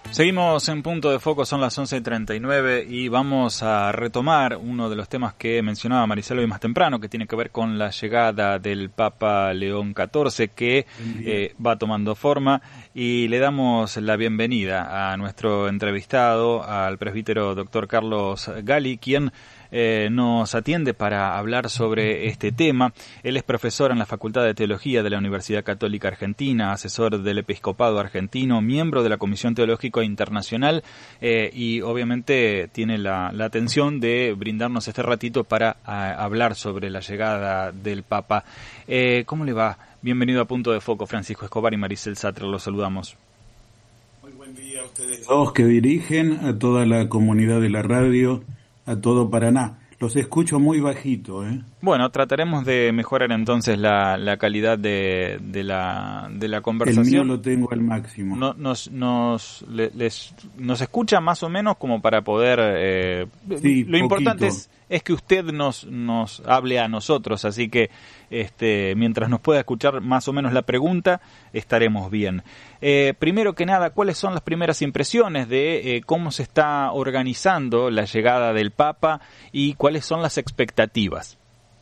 Seguimos en Punto de Foco, son las 11:39 y vamos a retomar uno de los temas que mencionaba Maricela hoy más temprano, que tiene que ver con la llegada del Papa León XIV, que va tomando forma, y le damos la bienvenida a nuestro entrevistado, al presbítero doctor Carlos Gali, quien nos atiende para hablar sobre este tema. Él es profesor en la Facultad de Teología de la Universidad Católica Argentina, asesor del Episcopado Argentino, miembro de la Comisión Teológica Internacional y obviamente tiene la atención de brindarnos este ratito para hablar sobre la llegada del Papa. ¿Cómo le va? Bienvenido a Punto de Foco, Francisco Escobar y Maricel Satter, los saludamos. Muy buen día a ustedes dos que dirigen, a toda la comunidad de la radio, a todo Paraná. Los escucho muy bajito, ¿eh? Bueno, trataremos de mejorar entonces la calidad de la conversación. El mío lo tengo al máximo. Nos escucha más o menos como para poder... sí, lo importante es que usted nos hable a nosotros, así que mientras nos pueda escuchar más o menos la pregunta, estaremos bien. Primero que nada, ¿cuáles son las primeras impresiones de cómo se está organizando la llegada del Papa y cuáles son las expectativas?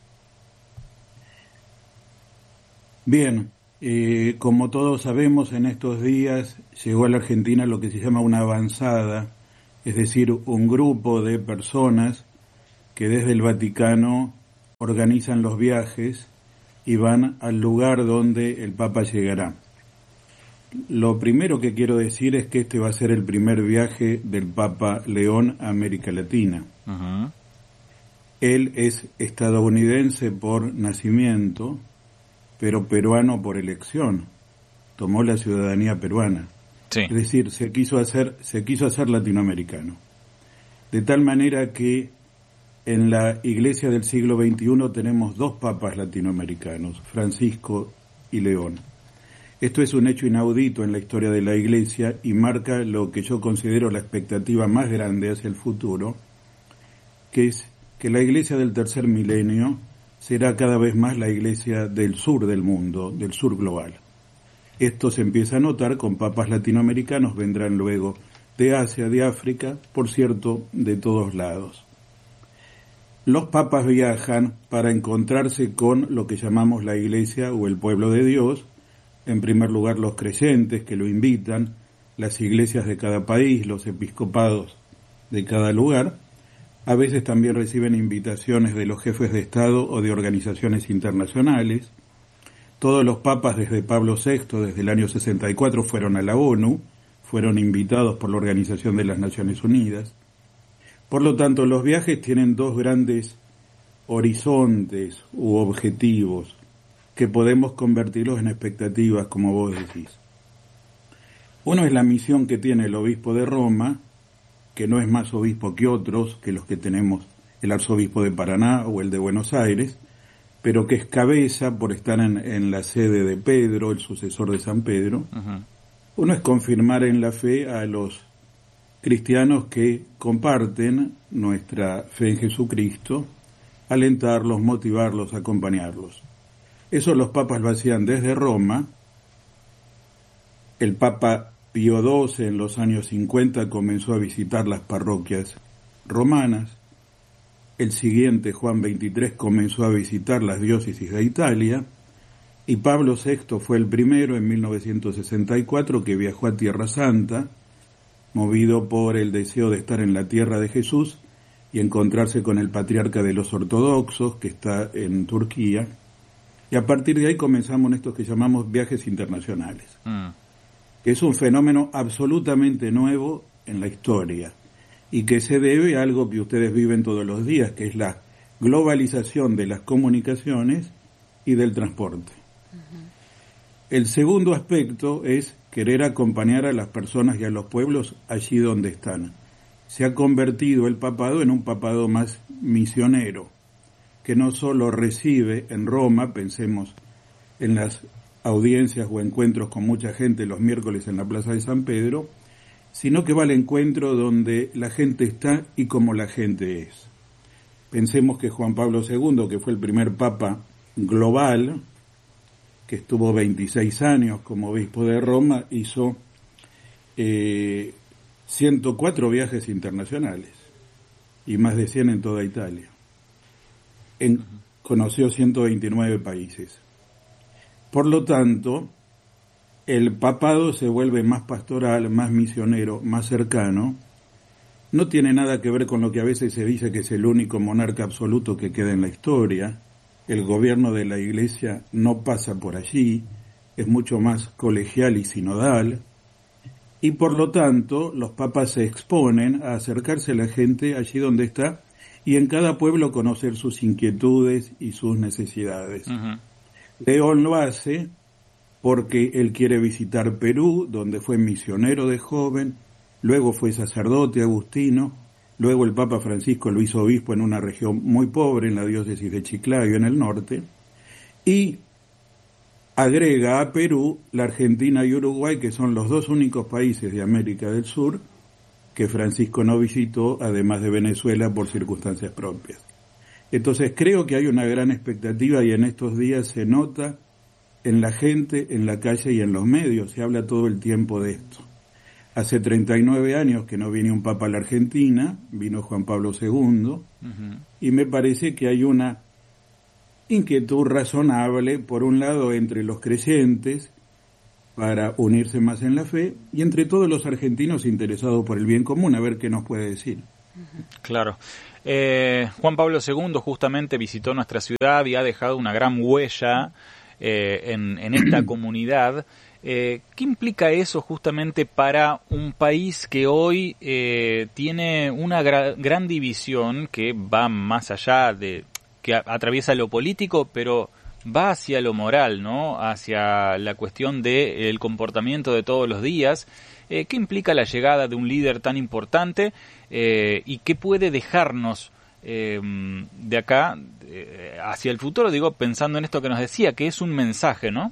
Bien, como todos sabemos, en estos días llegó a la Argentina lo que se llama una avanzada, es decir, un grupo de personas que desde el Vaticano organizan los viajes y van al lugar donde el Papa llegará. Lo primero que quiero decir es que este va a ser el primer viaje del Papa León a América Latina. Uh-huh. Él es estadounidense por nacimiento, pero peruano por elección. Tomó la ciudadanía peruana. Sí. Es decir, se quiso hacer latinoamericano. De tal manera que en la Iglesia del siglo XXI tenemos dos papas latinoamericanos, Francisco y León. Esto es un hecho inaudito en la historia de la Iglesia y marca lo que yo considero la expectativa más grande hacia el futuro, que es que la Iglesia del tercer milenio será cada vez más la Iglesia del sur del mundo, del sur global. Esto se empieza a notar con papas latinoamericanos, vendrán luego de Asia, de África, por cierto, de todos lados. Los papas viajan para encontrarse con lo que llamamos la Iglesia o el pueblo de Dios, en primer lugar los creyentes que lo invitan, las iglesias de cada país, los episcopados de cada lugar. A veces también reciben invitaciones de los jefes de Estado o de organizaciones internacionales. Todos los papas desde Pablo VI, desde el año 64, fueron a la ONU, fueron invitados por la Organización de las Naciones Unidas. Por lo tanto, los viajes tienen dos grandes horizontes u objetivos que podemos convertirlos en expectativas, como vos decís. Uno es la misión que tiene el obispo de Roma, que no es más obispo que otros, que los que tenemos el arzobispo de Paraná o el de Buenos Aires, pero que es cabeza por estar en la sede de Pedro, el sucesor de San Pedro. Uh-huh. Uno es confirmar en la fe a los cristianos que comparten nuestra fe en Jesucristo, alentarlos, motivarlos, acompañarlos. Eso los papas lo hacían desde Roma. El Papa Pío XII en los años 50 comenzó a visitar las parroquias romanas. El siguiente, Juan XXIII, comenzó a visitar las diócesis de Italia. Y Pablo VI fue el primero en 1964 que viajó a Tierra Santa, movido por el deseo de estar en la tierra de Jesús y encontrarse con el patriarca de los ortodoxos, que está en Turquía. Y a partir de ahí comenzamos estos que llamamos viajes internacionales. Que es un fenómeno absolutamente nuevo en la historia y que se debe a algo que ustedes viven todos los días, que es la globalización de las comunicaciones y del transporte. Uh-huh. El segundo aspecto es querer acompañar a las personas y a los pueblos allí donde están. Se ha convertido el papado en un papado más misionero, que no solo recibe en Roma, pensemos en las audiencias o encuentros con mucha gente los miércoles en la Plaza de San Pedro, sino que va al encuentro donde la gente está y como la gente es. Pensemos que Juan Pablo II, que fue el primer papa global, que estuvo 26 años como obispo de Roma, hizo 104 viajes internacionales y más de 100 en toda Italia. Conoció 129 países. Por lo tanto, el papado se vuelve más pastoral, más misionero, más cercano. No tiene nada que ver con lo que a veces se dice que es el único monarca absoluto que queda en la historia. El gobierno de la Iglesia no pasa por allí, es mucho más colegial y sinodal. Y por lo tanto, los papas se exponen a acercarse a la gente allí donde está y en cada pueblo conocer sus inquietudes y sus necesidades. Uh-huh. León lo hace porque él quiere visitar Perú, donde fue misionero de joven, luego fue sacerdote agustino, luego el Papa Francisco lo hizo obispo en una región muy pobre, en la diócesis de Chiclayo, en el norte, y agrega a Perú la Argentina y Uruguay, que son los dos únicos países de América del Sur que Francisco no visitó, además de Venezuela, por circunstancias propias. Entonces creo que hay una gran expectativa y en estos días se nota en la gente, en la calle y en los medios, se habla todo el tiempo de esto. Hace 39 años que no viene un papa a la Argentina, vino Juan Pablo II, uh-huh. Y me parece que hay una inquietud razonable, por un lado, entre los creyentes, para unirse más en la fe, y entre todos los argentinos interesados por el bien común, a ver qué nos puede decir. Claro. Juan Pablo II justamente visitó nuestra ciudad y ha dejado una gran huella en esta comunidad. ¿Qué implica eso justamente para un país que hoy tiene una gran división que va más allá de, que atraviesa lo político, pero va hacia lo moral, ¿no? Hacia la cuestión del comportamiento de todos los días? ¿Qué implica la llegada de un líder tan importante y qué puede dejarnos de acá hacia el futuro? Digo, pensando en esto que nos decía, que es un mensaje, ¿no?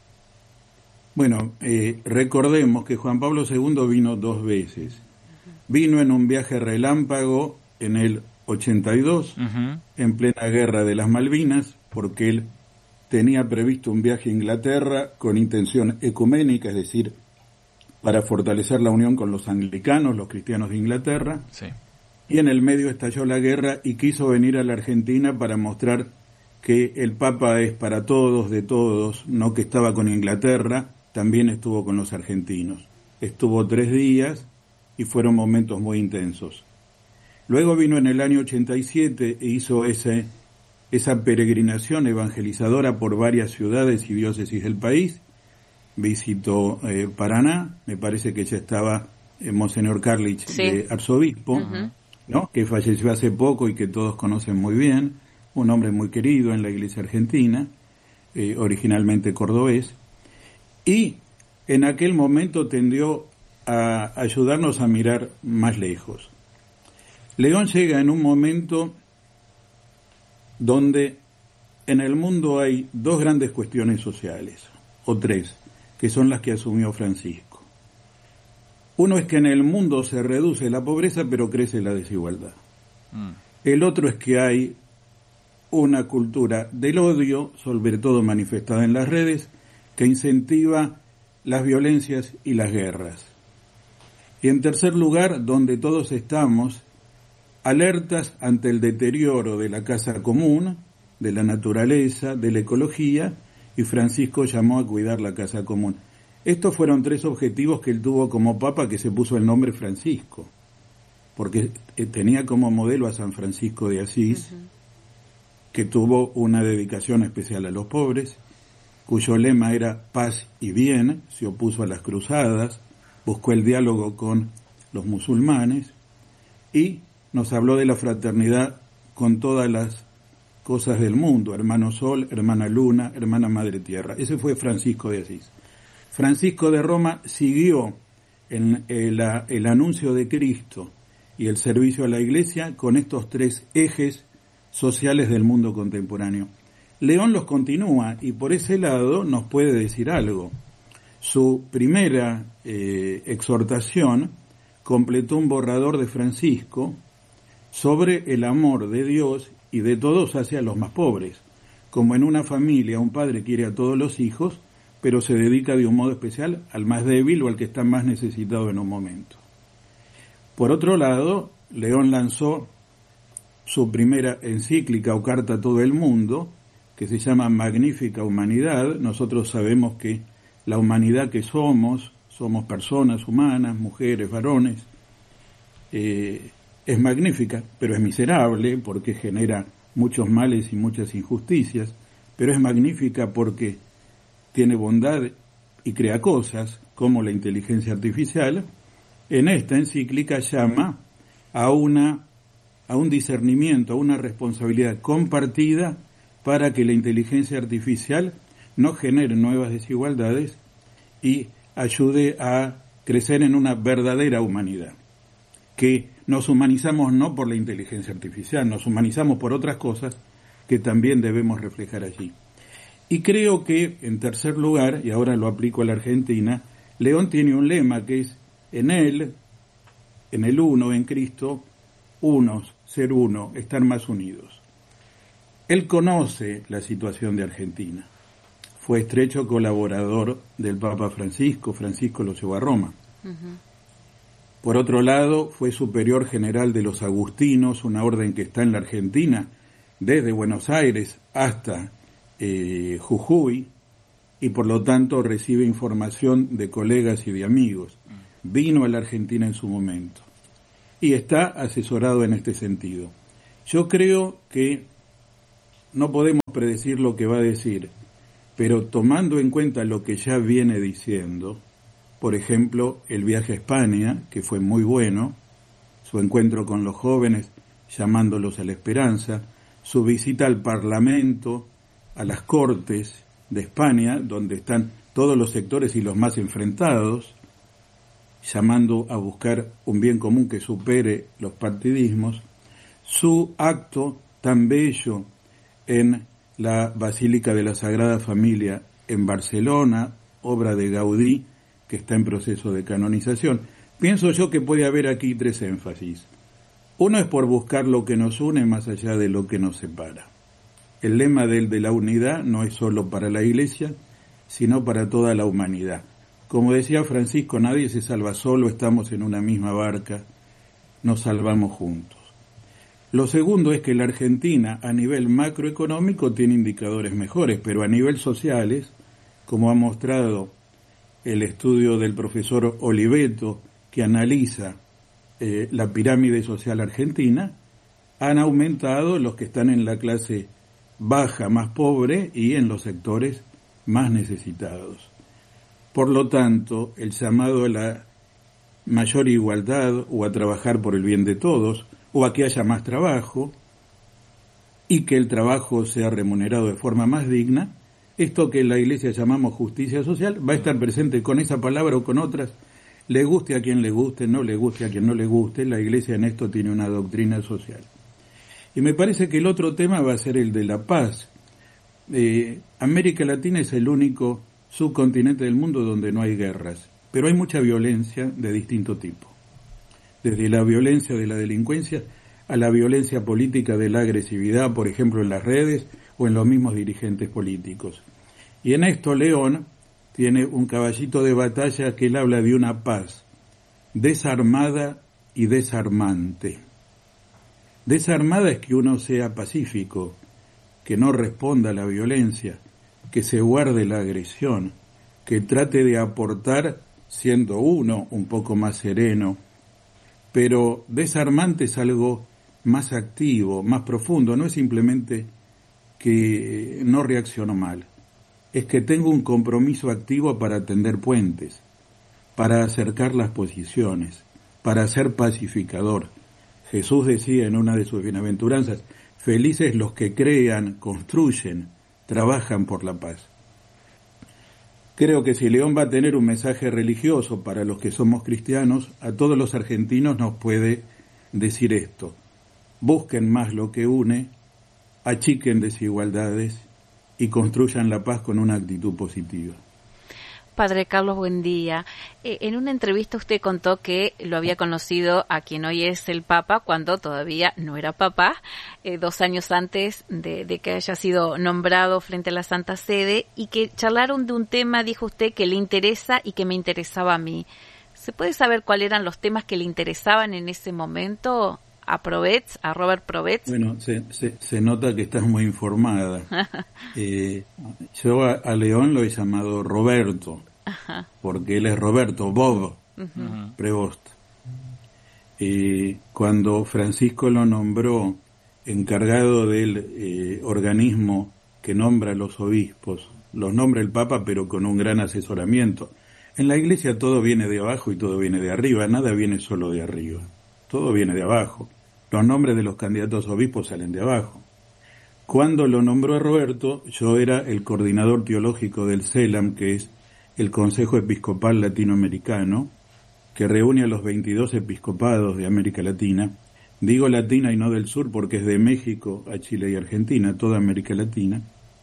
Bueno, recordemos que Juan Pablo II vino 2 veces. Vino en un viaje relámpago en el 82, uh-huh. En plena guerra de las Malvinas, porque él tenía previsto un viaje a Inglaterra con intención ecuménica, es decir, para fortalecer la unión con los anglicanos, los cristianos de Inglaterra. Sí. Y en el medio estalló la guerra y quiso venir a la Argentina para mostrar que el Papa es para todos, de todos, no que estaba con Inglaterra, también estuvo con los argentinos. Estuvo 3 días y fueron momentos muy intensos. Luego vino en el año 87 e hizo esa peregrinación evangelizadora por varias ciudades y diócesis del país. Visitó Paraná, me parece que ya estaba Monseñor Carlich, sí, de arzobispo, uh-huh. ¿no? Que falleció hace poco y que todos conocen muy bien, un hombre muy querido en la Iglesia argentina, originalmente cordobés, y en aquel momento tendió a ayudarnos a mirar más lejos. León llega en un momento donde en el mundo hay 2 grandes cuestiones sociales, o 3, que son las que asumió Francisco. Uno es que en el mundo se reduce la pobreza, pero crece la desigualdad. El otro es que hay una cultura del odio, sobre todo manifestada en las redes, que incentiva las violencias y las guerras. Y en tercer lugar, donde todos estamos alertas ante el deterioro de la casa común, de la naturaleza, de la ecología, y Francisco llamó a cuidar la casa común. Estos fueron 3 objetivos que él tuvo como papa, que se puso el nombre Francisco, porque tenía como modelo a San Francisco de Asís, uh-huh. que tuvo una dedicación especial a los pobres, cuyo lema era paz y bien, se opuso a las cruzadas, buscó el diálogo con los musulmanes y nos habló de la fraternidad con todas las cosas del mundo, hermano sol, hermana luna, hermana madre tierra. Ese fue Francisco de Asís. Francisco de Roma siguió en el anuncio de Cristo y el servicio a la Iglesia con estos 3 ejes sociales del mundo contemporáneo. León los continúa y por ese lado nos puede decir algo. Su primera exhortación completó un borrador de Francisco sobre el amor de Dios y de todos hacia los más pobres. Como en una familia un padre quiere a todos los hijos, pero se dedica de un modo especial al más débil o al que está más necesitado en un momento. Por otro lado, León lanzó su primera encíclica o carta a todo el mundo, que se llama Magnífica Humanidad. Nosotros sabemos que la humanidad que somos personas humanas, mujeres, varones, es magnífica, pero es miserable porque genera muchos males y muchas injusticias, pero es magnífica porque tiene bondad y crea cosas, como la inteligencia artificial. En esta encíclica llama a un discernimiento, a una responsabilidad compartida para que la inteligencia artificial no genere nuevas desigualdades y ayude a crecer en una verdadera humanidad. Que nos humanizamos no por la inteligencia artificial, nos humanizamos por otras cosas que también debemos reflejar allí. Y creo que, en tercer lugar, y ahora lo aplico a la Argentina, León tiene un lema que es: en él, en el uno, en Cristo, unos, ser uno, estar más unidos. Él conoce la situación de Argentina. Fue estrecho colaborador del Papa Francisco lo llevó a Roma. Uh-huh. Por otro lado, fue superior general de los agustinos, una orden que está en la Argentina, desde Buenos Aires hasta Jujuy, y por lo tanto recibe información de colegas y de amigos. Vino a la Argentina en su momento y está asesorado en este sentido. Yo creo que no podemos predecir lo que va a decir, pero tomando en cuenta lo que ya viene diciendo, por ejemplo, el viaje a España, que fue muy bueno, su encuentro con los jóvenes, llamándolos a la esperanza, su visita al Parlamento, a las Cortes de España, donde están todos los sectores y los más enfrentados, llamando a buscar un bien común que supere los partidismos, su acto tan bello en la Basílica de la Sagrada Familia en Barcelona, obra de Gaudí, que está en proceso de canonización. Pienso yo que puede haber aquí tres énfasis. Uno es por buscar lo que nos une más allá de lo que nos separa. El lema de la unidad no es solo para la Iglesia, sino para toda la humanidad. Como decía Francisco, nadie se salva solo, estamos en una misma barca, nos salvamos juntos. Lo segundo es que la Argentina, a nivel macroeconómico, tiene indicadores mejores, pero a nivel sociales, como ha mostrado el estudio del profesor Oliveto, que analiza la pirámide social argentina, han aumentado los que están en la clase baja, más pobre, y en los sectores más necesitados. Por lo tanto, el llamado a la mayor igualdad o a trabajar por el bien de todos, o a que haya más trabajo y que el trabajo sea remunerado de forma más digna, esto que en la Iglesia llamamos justicia social va a estar presente con esa palabra o con otras, le guste a quien le guste, no le guste a quien no le guste. La Iglesia en esto tiene una doctrina social. Y me parece que el otro tema va a ser el de la paz. América Latina es el único subcontinente del mundo donde no hay guerras, pero hay mucha violencia de distinto tipo. Desde la violencia de la delincuencia a la violencia política de la agresividad, por ejemplo, en las redes o en los mismos dirigentes políticos. Y en esto León tiene un caballito de batalla que él habla de una paz desarmada y desarmante. Desarmada es que uno sea pacífico, que no responda a la violencia, que se guarde la agresión, que trate de aportar siendo uno un poco más sereno. Pero desarmante es algo más activo, más profundo, no es simplemente que no reacciono mal, es que tengo un compromiso activo para tender puentes, para acercar las posiciones, para ser pacificador. Jesús decía en una de sus bienaventuranzas, felices los que crean, construyen, trabajan por la paz. Creo que si León va a tener un mensaje religioso para los que somos cristianos, a todos los argentinos nos puede decir esto: busquen más lo que une, achiquen desigualdades y construyan la paz con una actitud positiva. Padre Carlos, buen día. En una entrevista usted contó que lo había conocido a quien hoy es el Papa cuando todavía no era Papa, 2 años antes de que haya sido nombrado frente a la Santa Sede, y que charlaron de un tema, dijo usted, que le interesa y que me interesaba a mí. ¿Se puede saber cuáles eran los temas que le interesaban en ese momento a Robert Provetz? Bueno, se nota que estás muy informada. Yo a León lo he llamado Roberto, porque él es Roberto Bob Prevost. Cuando Francisco lo nombró encargado del organismo que nombra a los obispos, los nombra el Papa, pero con un gran asesoramiento. En la Iglesia todo viene de abajo y todo viene de arriba, nada viene solo de arriba, todo viene de abajo. Los nombres de los candidatos a obispos salen de abajo. Cuando lo nombró a Roberto, yo era el coordinador teológico del CELAM, que es el Consejo Episcopal Latinoamericano, que reúne a los 22 episcopados de América Latina. Digo latina y no del sur porque es de México a Chile y Argentina, toda América Latina.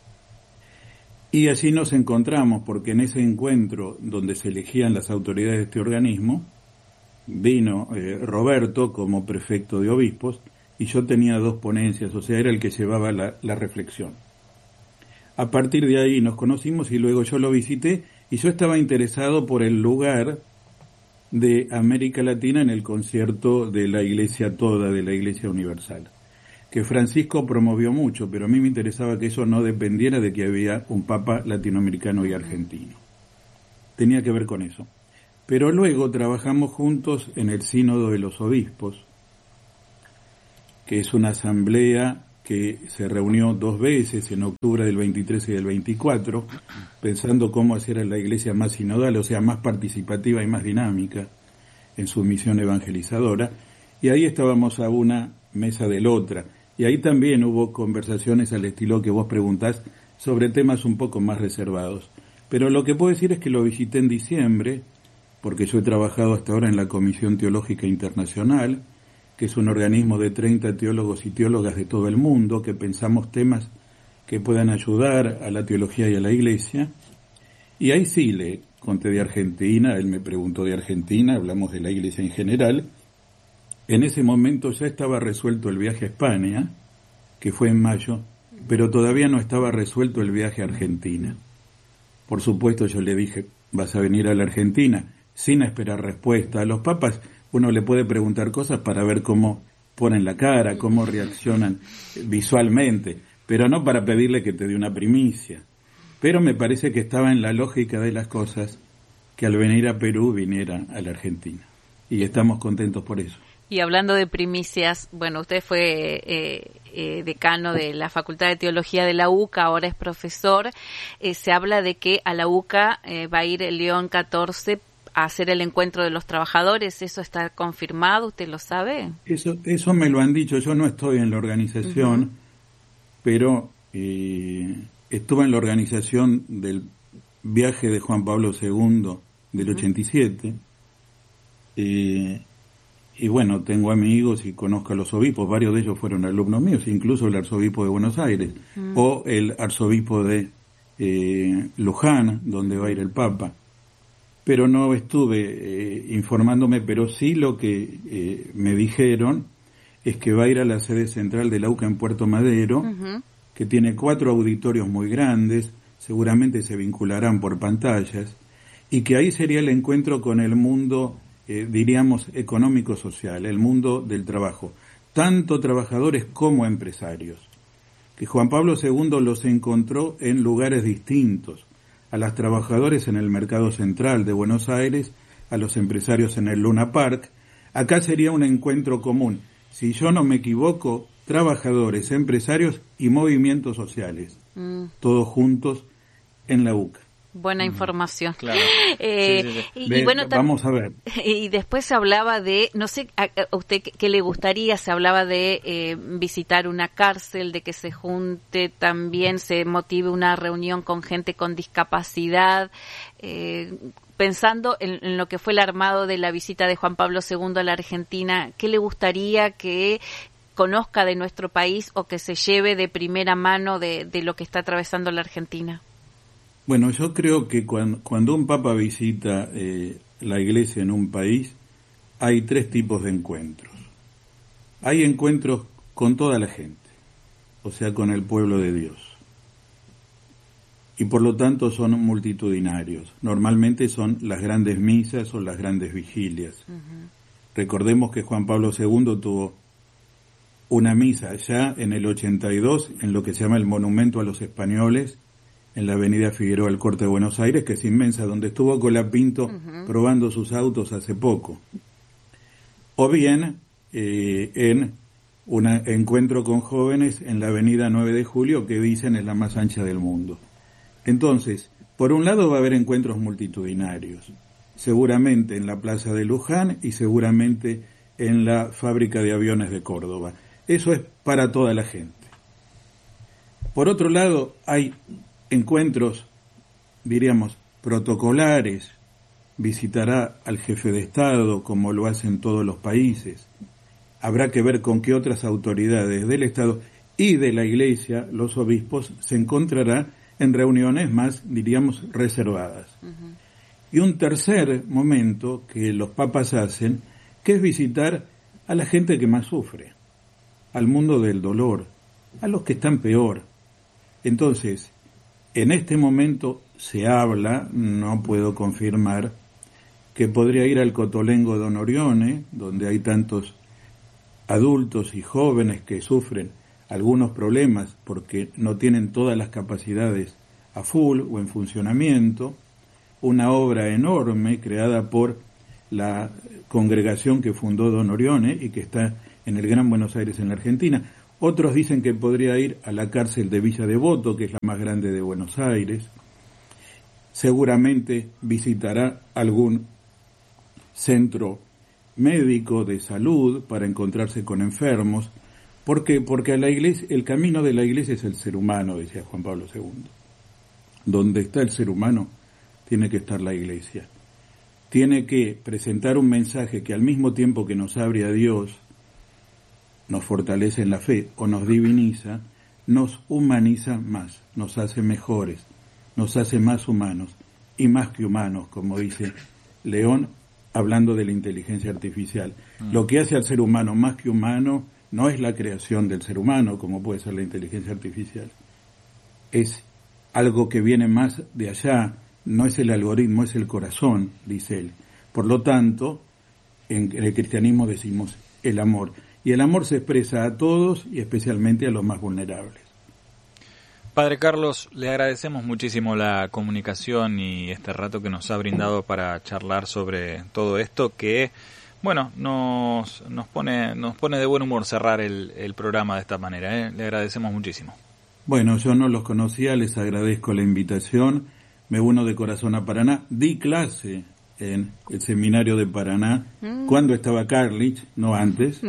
Y allí nos encontramos porque en ese encuentro donde se elegían las autoridades de este organismo, vino Roberto como prefecto de obispos y yo tenía 2 ponencias, o sea, era el que llevaba la reflexión. A partir de ahí nos conocimos y luego yo lo visité y yo estaba interesado por el lugar de América Latina en el concierto de la Iglesia toda, de la Iglesia Universal, que Francisco promovió mucho, pero a mí me interesaba que eso no dependiera de que había un Papa latinoamericano y argentino. Tenía que ver con eso. Pero luego trabajamos juntos en el Sínodo de los Obispos, que es una asamblea que se reunió 2 veces, en octubre del 23 y del 24, pensando cómo hacer a la Iglesia más sinodal, o sea, más participativa y más dinámica en su misión evangelizadora, y ahí estábamos a una mesa de la otra, y ahí también hubo conversaciones al estilo que vos preguntás sobre temas un poco más reservados. Pero lo que puedo decir es que lo visité en diciembre, porque yo he trabajado hasta ahora en la Comisión Teológica Internacional, que es un organismo de 30 teólogos y teólogas de todo el mundo, que pensamos temas que puedan ayudar a la teología y a la Iglesia. Y ahí sí le conté de Argentina, él me preguntó de Argentina, hablamos de la Iglesia en general. En ese momento ya estaba resuelto el viaje a España, que fue en mayo, pero todavía no estaba resuelto el viaje a Argentina. Por supuesto yo le dije, vas a venir a la Argentina, sin esperar respuesta. A los papas uno le puede preguntar cosas para ver cómo ponen la cara, cómo reaccionan visualmente, pero no para pedirle que te dé una primicia. Pero me parece que estaba en la lógica de las cosas que al venir a Perú viniera a la Argentina. Y estamos contentos por eso. Y hablando de primicias, bueno, usted fue decano de la Facultad de Teología de la UCA, ahora es profesor. Se habla de que a la UCA va a ir el León XIV a hacer el encuentro de los trabajadores. ¿Eso está confirmado? ¿Usted lo sabe? Eso me lo han dicho. Yo no estoy en la organización, pero estuve en la organización del viaje de Juan Pablo II del 87. Y bueno, tengo amigos y conozco a los obispos, varios de ellos fueron alumnos míos, incluso el arzobispo de Buenos Aires, o el arzobispo de Luján, donde va a ir el Papa. Pero no estuve informándome, pero sí lo que me dijeron es que va a ir a la sede central de la UCA en Puerto Madero, que tiene 4 auditorios muy grandes, seguramente se vincularán por pantallas, y que ahí sería el encuentro con el mundo diríamos económico-social, el mundo del trabajo, tanto trabajadores como empresarios, que Juan Pablo II los encontró en lugares distintos, a los trabajadores en el Mercado Central de Buenos Aires, a los empresarios en el Luna Park. Acá sería un encuentro común, si yo no me equivoco, trabajadores, empresarios y movimientos sociales, todos juntos en la UCA. Buena información. Claro. Y bueno, vamos a ver. Y después se hablaba de, no sé, a usted qué le gustaría, se hablaba de visitar una cárcel, de que se junte también, se motive una reunión con gente con discapacidad, pensando en lo que fue el armado de la visita de Juan Pablo II a la Argentina. ¿Qué le gustaría que conozca de nuestro país o que se lleve de primera mano de lo que está atravesando la Argentina? Bueno, yo creo que cuando un papa visita la iglesia en un país, hay 3 tipos de encuentros. Hay encuentros con toda la gente, o sea, con el pueblo de Dios. y por lo tanto son multitudinarios. Normalmente son las grandes misas o las grandes vigilias. Recordemos que Juan Pablo II tuvo una misa ya en el 82 en lo que se llama el Monumento a los Españoles, en la avenida Figueroa del Corte de Buenos Aires, que es inmensa, donde estuvo Colapinto probando sus autos hace poco. O bien en un encuentro con jóvenes en la avenida 9 de Julio, que dicen es la más ancha del mundo. Entonces, por un lado va a haber encuentros multitudinarios, seguramente en la Plaza de Luján y seguramente en la Fábrica de Aviones de Córdoba. Eso es para toda la gente. Por otro lado, hay encuentros, diríamos, protocolares. Visitará al jefe de Estado, como lo hacen todos los países. Habrá que ver con qué otras autoridades del Estado y de la Iglesia, los obispos, se encontrarán en reuniones más, diríamos, reservadas. Y un tercer momento que los papas hacen, que es visitar a la gente que más sufre, al mundo del dolor, a los que están peor. Entonces, en este momento se habla, no puedo confirmar, que podría ir al Cotolengo Don Orione, donde hay tantos adultos y jóvenes que sufren algunos problemas porque no tienen todas las capacidades a full o en funcionamiento, una obra enorme creada por la congregación que fundó Don Orione y que está en el Gran Buenos Aires, en la Argentina. Otros dicen que podría ir a la cárcel de Villa Devoto, que es la más grande de Buenos Aires. Seguramente visitará algún centro médico de salud para encontrarse con enfermos. ¿Por qué? Porque a la iglesia, el camino de la iglesia es el ser humano, decía Juan Pablo II. Donde está el ser humano, tiene que estar la iglesia. Tiene que presentar un mensaje que al mismo tiempo que nos abre a Dios, nos fortalece en la fe o nos diviniza, nos humaniza más, nos hace mejores, nos hace más humanos y más que humanos, como dice León, hablando de la inteligencia artificial. Lo que hace al ser humano más que humano no es la creación del ser humano, como puede ser la inteligencia artificial. Es algo que viene más de allá, no es el algoritmo, es el corazón, dice él. Por lo tanto, en el cristianismo decimos el amor. Y el amor se expresa a todos y especialmente a los más vulnerables. Padre Carlos, le agradecemos muchísimo la comunicación y este rato que nos ha brindado para charlar sobre todo esto que, bueno, nos pone de buen humor cerrar el programa de esta manera, ¿eh? Le agradecemos muchísimo. Bueno, yo no los conocía, les agradezco la invitación, me uno de corazón a Paraná, di clase en el seminario de Paraná cuando estaba Carlich, no antes,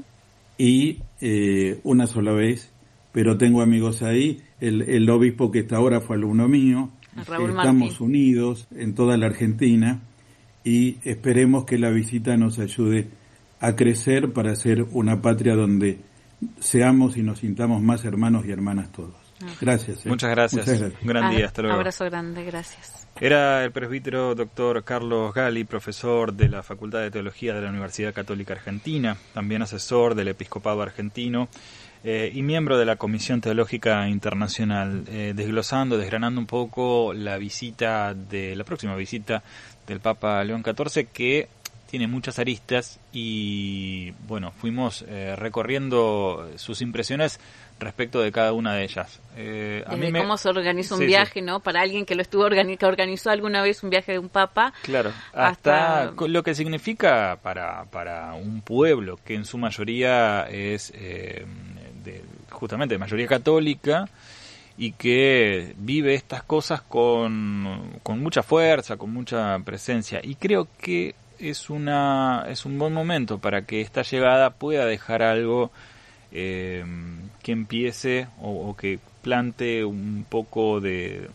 y una sola vez, pero tengo amigos ahí, el obispo que está ahora fue alumno mío, estamos unidos en toda la Argentina y esperemos que la visita nos ayude a crecer para ser una patria donde seamos y nos sintamos más hermanos y hermanas todos. Gracias. Muchas gracias. Un gran día, hasta luego. Un abrazo grande, gracias. Era el presbítero doctor Carlos Gali, profesor de la Facultad de Teología de la Universidad Católica Argentina, también asesor del Episcopado Argentino y miembro de la Comisión Teológica Internacional, desgranando un poco la próxima visita del Papa León XIV, que tiene muchas aristas y bueno, fuimos recorriendo sus impresiones respecto de cada una de ellas. Cómo se organiza un viaje, ¿no? Para alguien que lo que organizó alguna vez un viaje de un papa. Claro, hasta lo que significa para un pueblo que en su mayoría es justamente de mayoría católica y que vive estas cosas con mucha fuerza, con mucha presencia. Y creo que es un buen momento para que esta llegada pueda dejar algo que empiece o que plante un poco de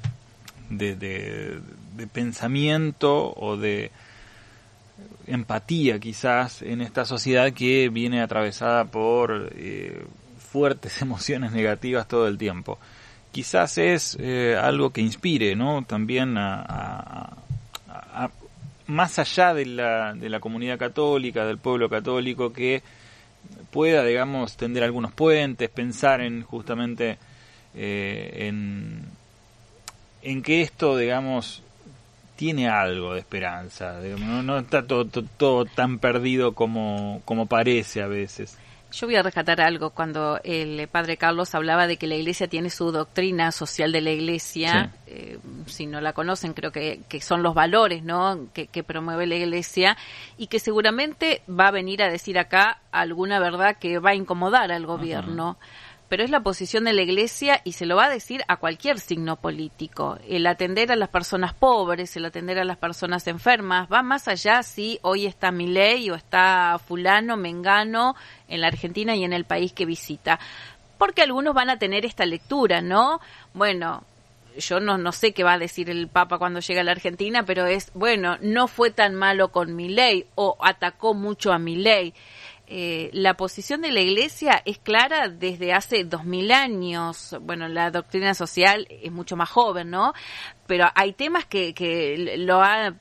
pensamiento o de empatía quizás en esta sociedad que viene atravesada por fuertes emociones negativas todo el tiempo. Quizás es algo que inspire, ¿no? También a más allá de la comunidad católica, del pueblo católico, que pueda, digamos, tender algunos puentes, pensar en justamente en en que esto, digamos, tiene algo de esperanza, digamos, no está todo tan perdido como parece a veces. Yo voy a rescatar algo cuando el padre Carlos hablaba de que la Iglesia tiene su doctrina social de la Iglesia. Sí. Si no la conocen, creo que son los valores, ¿no?, que promueve la Iglesia, y que seguramente va a venir a decir acá alguna verdad que va a incomodar al gobierno. Pero es la posición de la Iglesia y se lo va a decir a cualquier signo político. El atender a las personas pobres, el atender a las personas enfermas, va más allá si hoy está Milei o está fulano, mengano en la Argentina y en el país que visita. Porque algunos van a tener esta lectura, ¿no? Bueno, yo no sé qué va a decir el Papa cuando llega a la Argentina, pero es, bueno, no fue tan malo con Milei o atacó mucho a Milei. La posición de la Iglesia es clara desde hace 2000 años. Bueno, la doctrina social es mucho más joven, ¿no? Pero hay temas que lo ha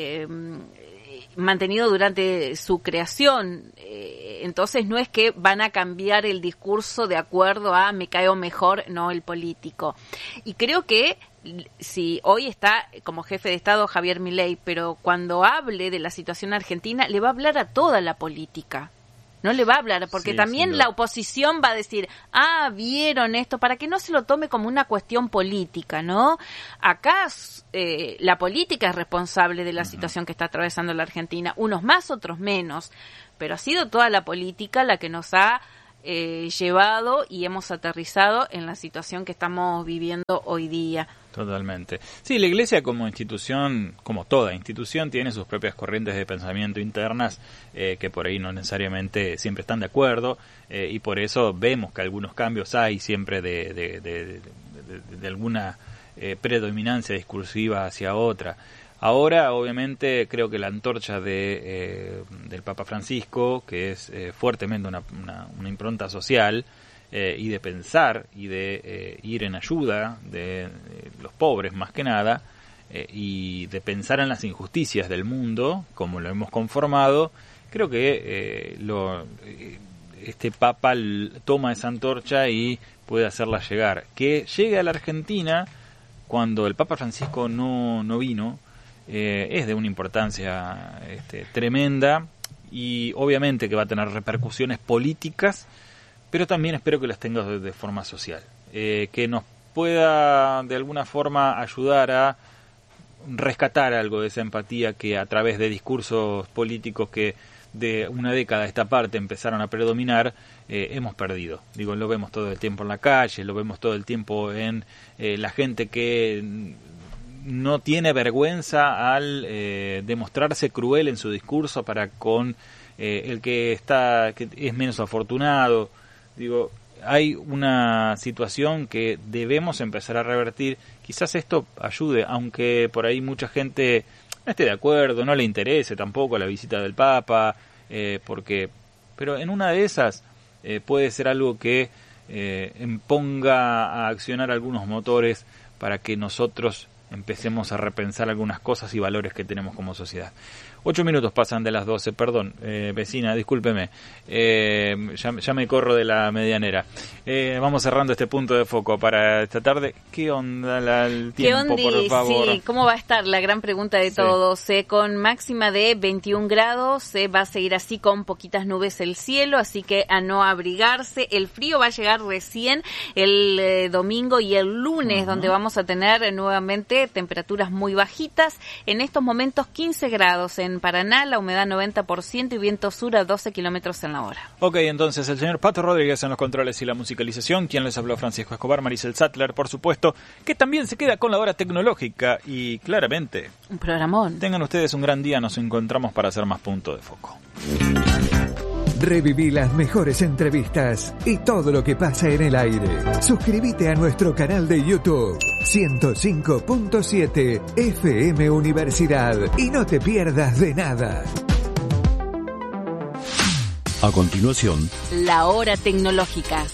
mantenido durante su creación. Entonces no es que van a cambiar el discurso de acuerdo a me caigo mejor, no el político. Y creo que si hoy está como jefe de Estado Javier Milei, pero cuando hable de la situación argentina le va a hablar a toda la política. No le va a hablar, porque también la oposición va a decir, vieron esto, para que no se lo tome como una cuestión política, ¿no? Acá la política es responsable de la situación que está atravesando la Argentina, unos más, otros menos, pero ha sido toda la política la que nos ha llevado y hemos aterrizado en la situación que estamos viviendo hoy día. Totalmente. Sí, la Iglesia como institución, como toda institución, tiene sus propias corrientes de pensamiento internas que por ahí no necesariamente siempre están de acuerdo y por eso vemos que algunos cambios hay siempre de alguna predominancia discursiva hacia otra. Ahora, obviamente, creo que la antorcha del Papa Francisco, que es fuertemente una impronta social, y de pensar y de ir en ayuda de los pobres más que nada, y de pensar en las injusticias del mundo como lo hemos conformado, creo que este Papa toma esa antorcha y puede hacerla llegar. Que llegue a la Argentina cuando el Papa Francisco no vino es de una importancia tremenda y obviamente que va a tener repercusiones políticas, pero también espero que las tenga de forma social, que nos pueda de alguna forma ayudar a rescatar algo de esa empatía que a través de discursos políticos que de una década a esta parte empezaron a predominar, hemos perdido. Digo, lo vemos todo el tiempo en la calle, lo vemos todo el tiempo en la gente que no tiene vergüenza al demostrarse cruel en su discurso para con el que es menos afortunado. Digo, hay una situación que debemos empezar a revertir. Quizás esto ayude, aunque por ahí mucha gente no esté de acuerdo, no le interese tampoco la visita del Papa, pero en una de esas puede ser algo que ponga a accionar algunos motores para que nosotros empecemos a repensar algunas cosas y valores que tenemos como sociedad. 8 minutos pasan de las 12, perdón, vecina, discúlpeme, ya me corro de la medianera. Vamos cerrando este punto de foco para esta tarde. ¿Qué onda el tiempo, por favor? Sí, ¿cómo va a estar? La gran pregunta de todos. Con máxima de 21 grados, va a seguir así con poquitas nubes el cielo, así que a no abrigarse. El frío va a llegar recién el domingo y el lunes, donde vamos a tener nuevamente temperaturas muy bajitas. En estos momentos 15 grados en Paraná, la humedad 90% y viento sur a 12 kilómetros en la hora. Ok, entonces el señor Pato Rodríguez en los controles y la musicalización, quien les habló Francisco Escobar, Maricel Sattler, por supuesto, que también se queda con la hora tecnológica y claramente un programón. Tengan ustedes un gran día, nos encontramos para hacer más Punto de Foco. Reviví las mejores entrevistas y todo lo que pasa en el aire. Suscríbete a nuestro canal de YouTube 105.7 FM Universidad y no te pierdas de nada. A continuación, la hora tecnológica.